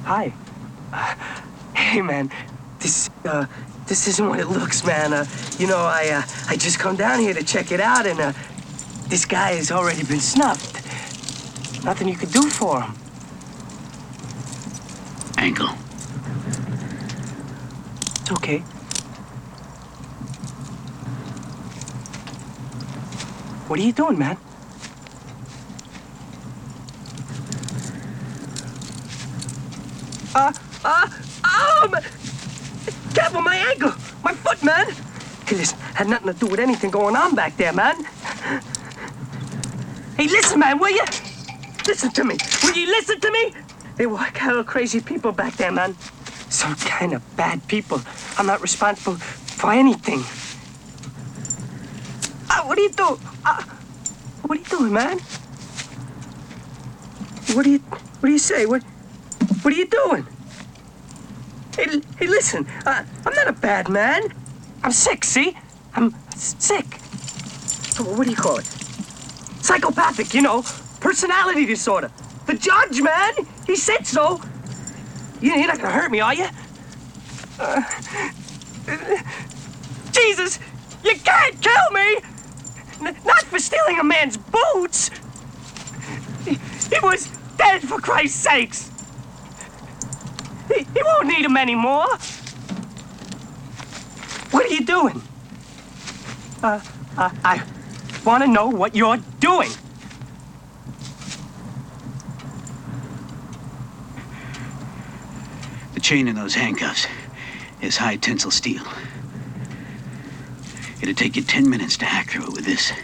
Hi. Hey, man. This isn't what it looks, man. I just come down here to check it out, and, this guy has already been snuffed. Nothing you could do for him. Ankle. It's okay. What are you doing, man? Careful, my ankle! My foot, man! Hey, listen, had nothing to do with anything going on back there, man. Hey, listen, man, will you? Listen to me. Will you listen to me? They were kind of crazy people back there, man. Some kind of bad people. I'm not responsible for anything. What are you doing? What are you doing, man? What do you say? What are you doing? Hey, listen, I'm not a bad man. I'm sick, see? I'm sick. What do you call it? Psychopathic, personality disorder. The judge, man, he said so. You're not gonna hurt me, are you? Jesus, you can't kill me! Not for stealing a man's boots. He was dead, for Christ's sakes. He won't need them anymore. What are you doing? I want to know what you're doing. The chain in those handcuffs is high tensile steel. It'd take you 10 minutes to hack through it with this.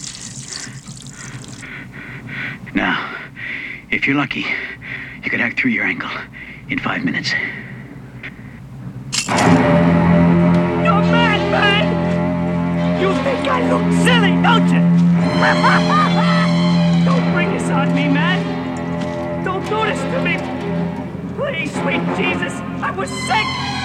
Now, if you're lucky, you could hack through your ankle in 5 minutes. You're mad, man! You think I look silly, don't you? Don't bring this on me, man! Don't do this to me! Please, sweet Jesus, I was sick!